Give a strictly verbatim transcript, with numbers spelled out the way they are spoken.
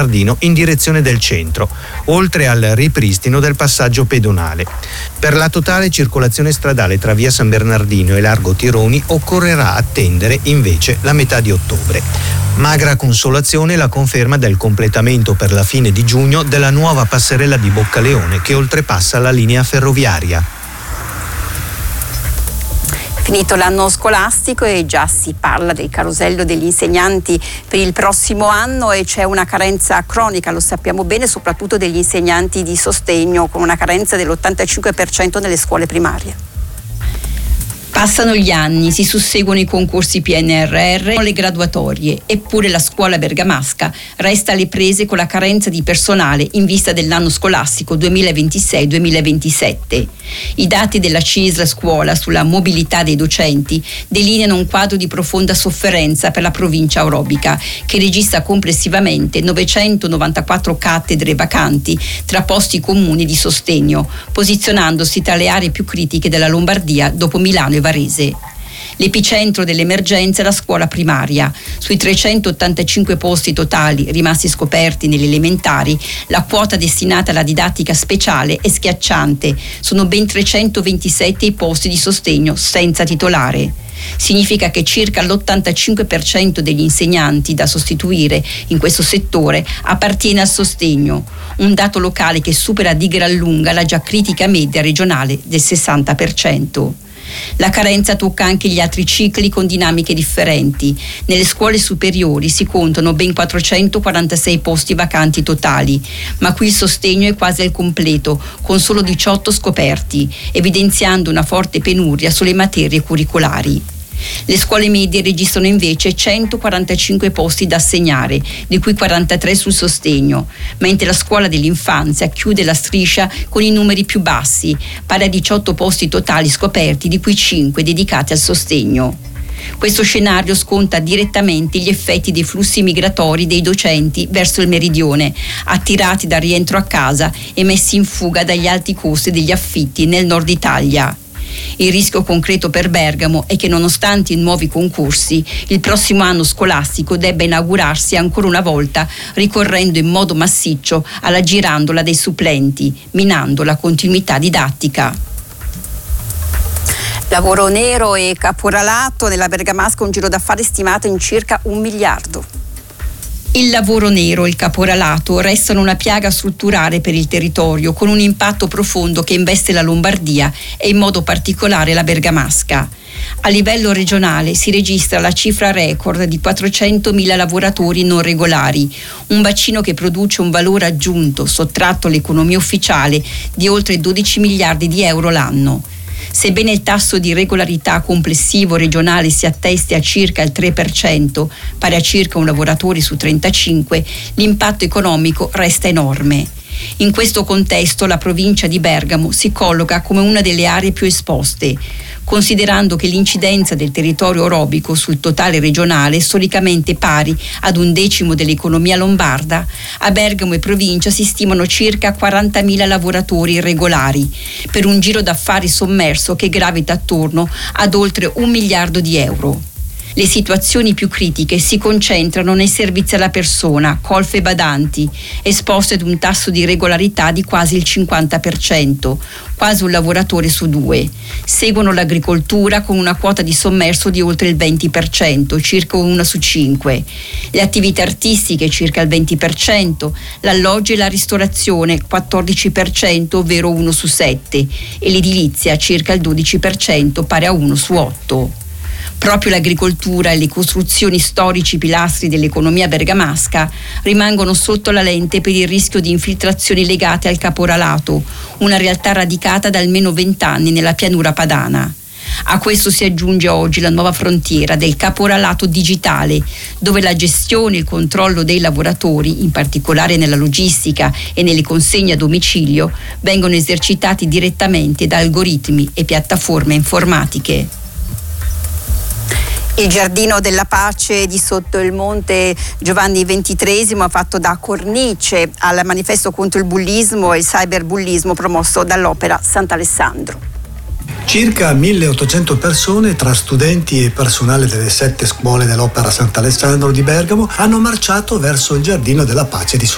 in direzione del centro, oltre al ripristino del passaggio pedonale. Per la totale circolazione stradale tra via San Bernardino e largo Tironi occorrerà attendere invece la metà di ottobre. Magra consolazione la conferma del completamento per la fine di giugno della nuova passerella di Boccaleone che oltrepassa la linea ferroviaria. Finito l'anno scolastico e già si parla del carosello degli insegnanti per il prossimo anno e c'è una carenza cronica, lo sappiamo bene, soprattutto degli insegnanti di sostegno, con una carenza dell'ottantacinque per cento nelle scuole primarie. Passano gli anni, si susseguono i concorsi P N R R, le graduatorie, eppure la scuola bergamasca resta alle prese con la carenza di personale in vista dell'anno scolastico duemilaventisei duemilaventisette. I dati della CISL Scuola sulla mobilità dei docenti delineano un quadro di profonda sofferenza per la provincia orobica, che registra complessivamente novecentonovantaquattro cattedre vacanti tra posti comuni di sostegno, posizionandosi tra le aree più critiche della Lombardia dopo Milano e Varese. L'epicentro dell'emergenza è la scuola primaria. Sui trecentottantacinque posti totali rimasti scoperti nelle elementari, la quota destinata alla didattica speciale è schiacciante. Sono ben trecentoventisette i posti di sostegno senza titolare. Significa che circa l'ottantacinque per cento degli insegnanti da sostituire in questo settore appartiene al sostegno, un dato locale che supera di gran lunga la già critica media regionale del sessanta per cento. La carenza tocca anche gli altri cicli con dinamiche differenti. Nelle scuole superiori si contano ben quattrocentoquarantasei posti vacanti totali, ma qui il sostegno è quasi al completo, con solo diciotto scoperti, evidenziando una forte penuria sulle materie curricolari. Le scuole medie registrano invece centoquarantacinque posti da assegnare, di cui quarantatré sul sostegno, mentre la scuola dell'infanzia chiude la striscia con i numeri più bassi, pari a diciotto posti totali scoperti, di cui cinque dedicati al sostegno. Questo scenario sconta direttamente gli effetti dei flussi migratori dei docenti verso il meridione, attirati dal rientro a casa e messi in fuga dagli alti costi degli affitti nel nord Italia. Il rischio concreto per Bergamo è che, nonostante i nuovi concorsi, il prossimo anno scolastico debba inaugurarsi ancora una volta ricorrendo in modo massiccio alla girandola dei supplenti, minando la continuità didattica. Lavoro nero e caporalato nella Bergamasca, un giro d'affari stimato in circa un miliardo. Il lavoro nero e il caporalato restano una piaga strutturale per il territorio, con un impatto profondo che investe la Lombardia e in modo particolare la Bergamasca. A livello regionale si registra la cifra record di quattrocentomila lavoratori non regolari, un bacino che produce un valore aggiunto sottratto all'economia ufficiale di oltre dodici miliardi di euro l'anno. Sebbene il tasso di regolarità complessivo regionale si attesti a circa il tre per cento, pari a circa un lavoratore su trentacinque, l'impatto economico resta enorme. In questo contesto la provincia di Bergamo si colloca come una delle aree più esposte, considerando che l'incidenza del territorio orobico sul totale regionale è storicamente pari ad un decimo dell'economia lombarda. A Bergamo e provincia si stimano circa quarantamila lavoratori irregolari, per un giro d'affari sommerso che gravita attorno ad oltre un miliardo di euro. Le situazioni più critiche si concentrano nei servizi alla persona, colf e badanti, esposte ad un tasso di regolarità di quasi il cinquanta per cento, quasi un lavoratore su due. Seguono l'agricoltura con una quota di sommerso di oltre il venti per cento, circa una su cinque. Le attività artistiche circa il venti per cento, l'alloggio e la ristorazione quattordici per cento, ovvero uno su sette, e l'edilizia circa il dodici per cento, pari a uno su otto. Proprio l'agricoltura e le costruzioni storici pilastri dell'economia bergamasca rimangono sotto la lente per il rischio di infiltrazioni legate al caporalato, una realtà radicata da almeno vent'anni nella pianura padana. A questo si aggiunge oggi la nuova frontiera del caporalato digitale, dove la gestione e il controllo dei lavoratori, in particolare nella logistica e nelle consegne a domicilio, vengono esercitati direttamente da algoritmi e piattaforme informatiche. Il Giardino della Pace di sotto il Monte Giovanni ventitreesimo ha fatto da cornice al manifesto contro il bullismo e il cyberbullismo promosso dall'Opera Sant'Alessandro. Circa milleottocento persone, tra studenti e personale delle sette scuole dell'Opera Sant'Alessandro di Bergamo, hanno marciato verso il Giardino della Pace di